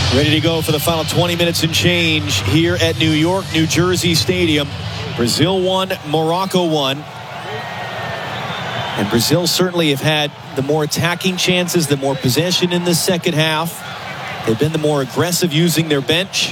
Ready to go for the final 20 minutes and change here at New York, New Jersey Stadium. Brazil 1, Morocco 1. And Brazil certainly have had the more attacking chances, the more possession in the second half. They've been the more aggressive using their bench.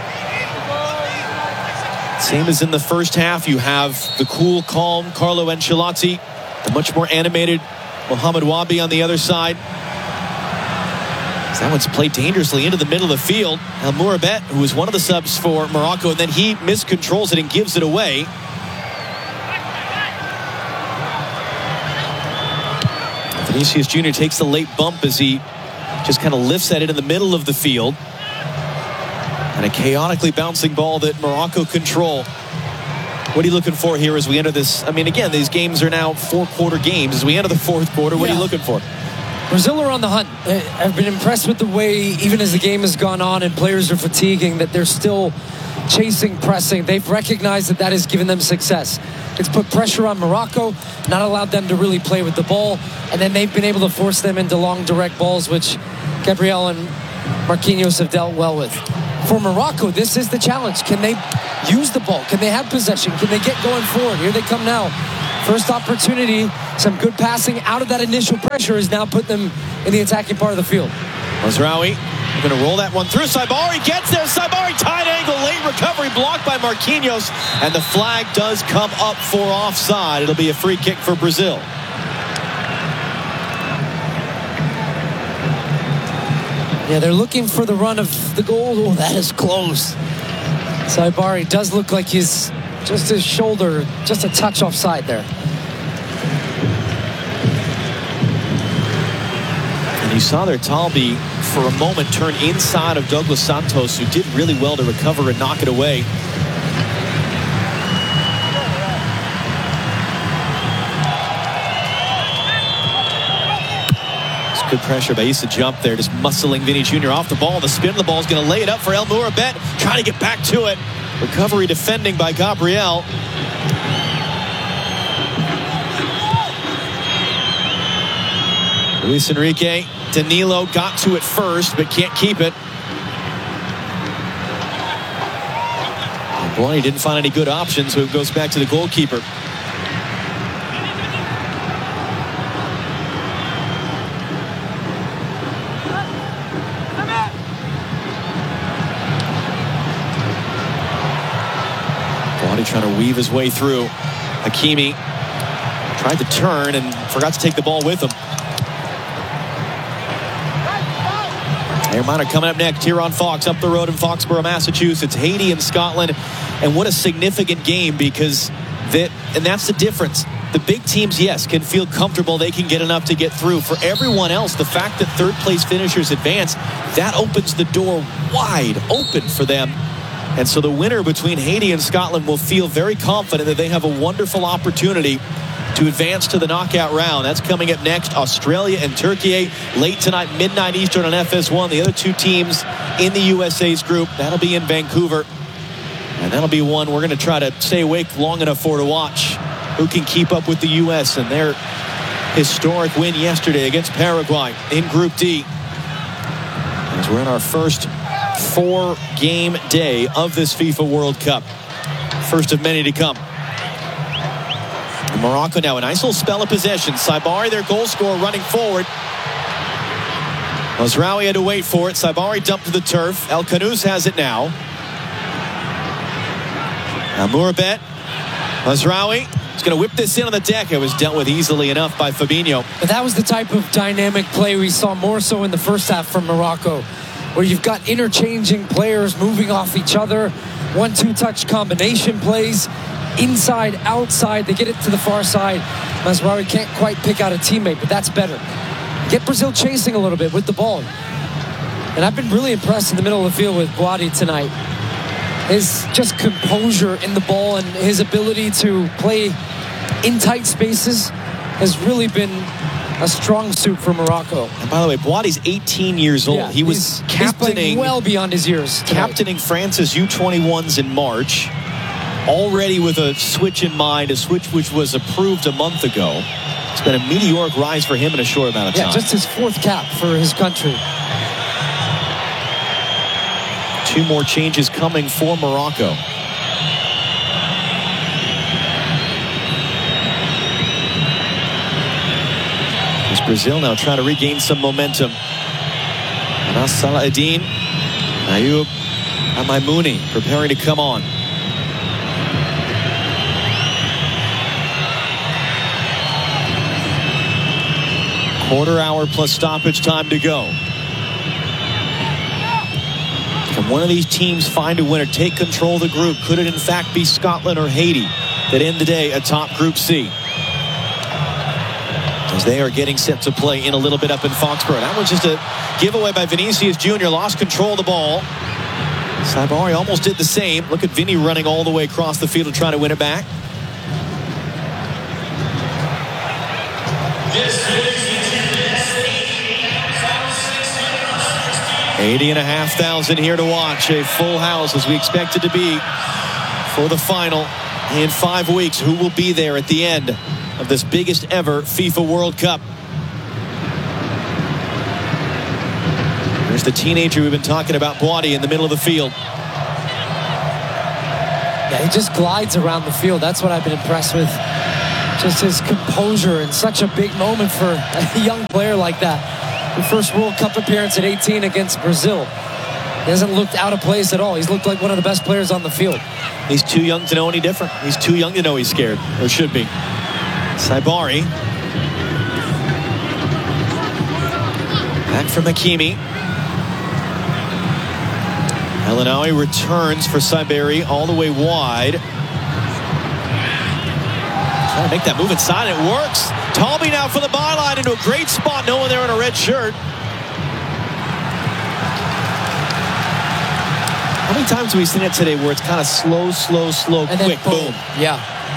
Same as in the first half, you have the cool, calm Carlo Ancelotti, the much more animated Mohamed Wabi on the other side. That one's played dangerously into the middle of the field. El Mourabet, who was one of the subs for Morocco, and then he miscontrols it and gives it away. Vinicius Jr. takes the late bump as he just kind of lifts that into the middle of the field. And a chaotically bouncing ball that Morocco control. What are you looking for here as we enter this? I mean, again, these games are now four-quarter games. As we enter the fourth quarter, what are you looking for? Brazil are on the hunt. I've been impressed with the way, even as the game has gone on and players are fatiguing, that they're still chasing, pressing. They've recognized that has given them success. It's put pressure on Morocco, not allowed them to really play with the ball, and then they've been able to force them into long, direct balls, which Gabriel and Marquinhos have dealt well with. For Morocco, this is the challenge. Can they use the ball? Can they have possession? Can they get going forward? Here they come now. First opportunity, some good passing out of that initial pressure has now put them in the attacking part of the field. Mazraoui going to roll that one through. Saibari gets there. Saibari tight angle, late recovery blocked by Marquinhos, and the flag does come up for offside. It'll be a free kick for Brazil. Yeah, they're looking for the run of the goal. Oh, that is close. Saibari does look like he's just his shoulder, just a touch offside there. And you saw there Talbi for a moment turn inside of Douglas Santos, who did really well to recover and knock it away. It's good pressure by Issa Jump there, just muscling Vinny Jr. off the ball. The spin of the ball is going to lay it up for El Mourabet, trying to get back to it. Recovery defending by Gabriel. Luis Enrique, Danilo got to it first, but can't keep it. Boy, he didn't find any good options, so it goes back to the goalkeeper. Trying to weave his way through. Hakimi tried to turn and forgot to take the ball with him. Ayr Minor coming up next here on Fox, up the road in Foxborough, Massachusetts. Haiti and Scotland. And what a significant game, because that's the difference. The big teams, yes, can feel comfortable. They can get enough to get through. For everyone else, the fact that third place finishers advance, that opens the door wide open for them. And so the winner between Haiti and Scotland will feel very confident that they have a wonderful opportunity to advance to the knockout round. That's coming up next. Australia and Turkey late tonight, midnight Eastern on FS1. The other two teams in the USA's group, that'll be in Vancouver. And that'll be one we're going to try to stay awake long enough for to watch. Who can keep up with the U.S. and their historic win yesterday against Paraguay in Group D. As we're in our first 4-game day of this FIFA World Cup. First of many to come. And Morocco now a nice little spell of possession. Saibari, their goal scorer, running forward. Mazraoui had to wait for it. Saibari dumped to the turf. El Khanous has it now. Now Mourabet. Mazraoui is going to whip this in on the deck. It was dealt with easily enough by Fabinho. But that was the type of dynamic play we saw more so in the first half from Morocco, where you've got interchanging players moving off each other, 1-2 touch combination plays, inside, outside. They get it to the far side. Mazraoui can't quite pick out a teammate, but that's better. Get Brazil chasing a little bit with the ball. And I've been really impressed in the middle of the field with Boadi tonight. His just composure in the ball and his ability to play in tight spaces has really been a strong suit for Morocco. And by the way, Boadi's 18 years old. Yeah, he was captaining well beyond his years tonight. Captaining France's U21s in March, already with a switch in mind, a switch which was approved a month ago. It's been a meteoric rise for him in a short amount of time. Yeah, just his 4th cap for his country. 2 more changes coming for Morocco. As Brazil now trying to regain some momentum. Salah Eddin, Ayoub Amaimouni preparing to come on. Quarter hour plus stoppage time to go. Can one of these teams find a winner, take control of the group? Could it in fact be Scotland or Haiti that end the day atop Group C? As they are getting set to play in a little bit up in Foxborough. That was just a giveaway by Vinicius Jr. Lost control of the ball. Saibari almost did the same. Look at Vinny running all the way across the field to try to win it back. 80,500 here to watch. A full house as we expect it to be for the final in 5 weeks. Who will be there at the end of this biggest ever FIFA World Cup? There's the teenager we've been talking about, Boadi, in the middle of the field. Yeah, he just glides around the field. That's what I've been impressed with. Just his composure in such a big moment for a young player like that. The first World Cup appearance at 18 against Brazil. He hasn't looked out of place at all. He's looked like one of the best players on the field. He's too young to know any different. He's too young to know he's scared, or should be. Saibari. Back from Hakimi. El-Ainaoui returns for Saibari all the way wide. Trying to make that move inside, and it works. Talby now for the byline into a great spot. No one there in a red shirt. How many times have we seen it today where it's kind of slow, and quick, boom. Yeah.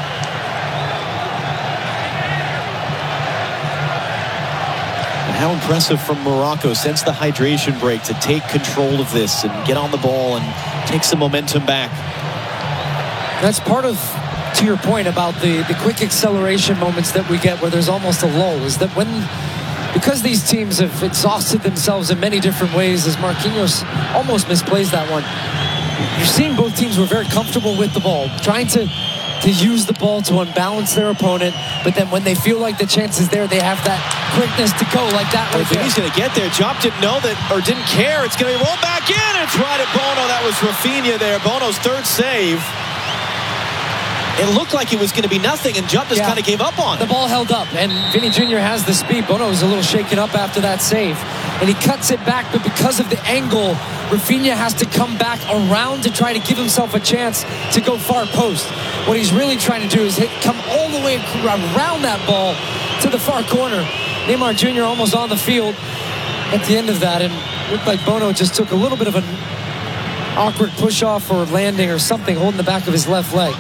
And how impressive from Morocco since the hydration break to take control of this and get on the ball and take some momentum back. That's part of, to your point about the quick acceleration moments that we get where there's almost a lull, is that because these teams have exhausted themselves in many different ways, as Marquinhos almost misplays that one, you're seeing both teams were very comfortable with the ball, trying to use the ball to unbalance their opponent, but then when they feel like the chance is there, they have that quickness to go like that. I think he's going to get there. Job didn't know that, or didn't care. It's going to be rolled back in. It's right at Bono. That was Rafinha there. Bono's third save. It looked like it was going to be nothing, and Jupp just kind of gave up on it. The ball held up, and Vinny Jr. has the speed. Bono was a little shaken up after that save, and he cuts it back, but because of the angle, Rafinha has to come back around to try to give himself a chance to go far post. What he's really trying to do is come all the way around that ball to the far corner. Neymar Jr. almost on the field at the end of that, and looked like Bono just took a little bit of an awkward push-off or landing or something, holding the back of his left leg.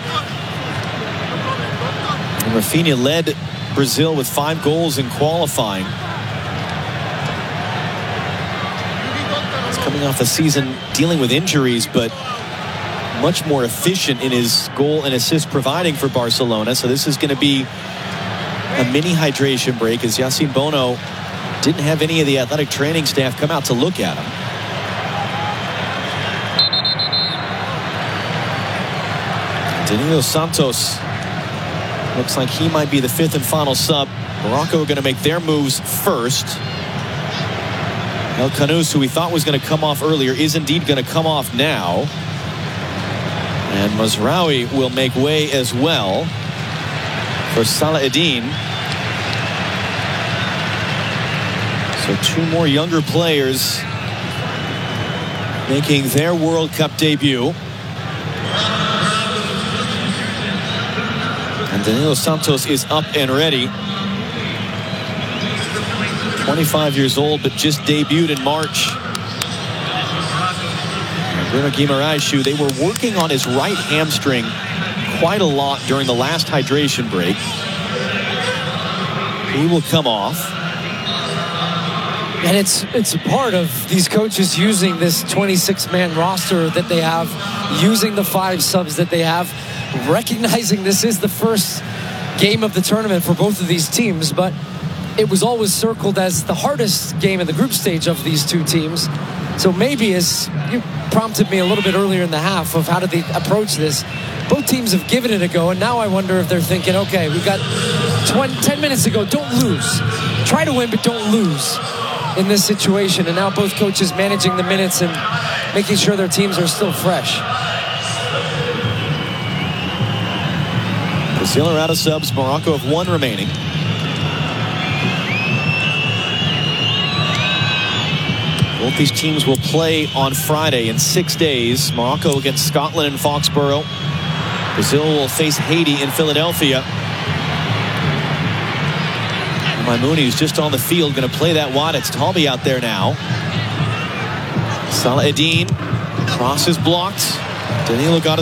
And Rafinha led Brazil with 5 goals in qualifying. He's coming off a season dealing with injuries, but much more efficient in his goal and assist providing for Barcelona. So this is going to be a mini hydration break, as Yassine Bono didn't have any of the athletic training staff come out to look at him. Danilo Santos looks like he might be the 5th and final sub. Morocco are going to make their moves first. El Khanous, who we thought was going to come off earlier, is indeed going to come off now. And Mazraoui will make way as well for Salah Eddin. So 2 more younger players making their World Cup debut. And Danilo Santos is up and ready. 25 years old, but just debuted in March. And Bruno Guimaraes, they were working on his right hamstring quite a lot during the last hydration break. He will come off. And it's a part of these coaches using this 26-man roster that they have, using the 5 subs that they have, recognizing this is the first game of the tournament for both of these teams, but it was always circled as the hardest game in the group stage of these 2 teams. So maybe, as you prompted me a little bit earlier in the half of how did they approach this, both teams have given it a go, and now I wonder if they're thinking, okay, we've got 10 minutes to go. Don't lose. Try to win, but don't lose in this situation. And now both coaches managing the minutes and making sure their teams are still fresh. Brazil are out of subs. Morocco have 1 remaining. Both these teams will play on Friday in 6 days. Morocco against Scotland in Foxborough. Brazil will face Haiti in Philadelphia. Maimouni, who's just on the field, going to play that wide. It's Talbi out there now. Salah Eddin. Cross is blocked. Danilo got his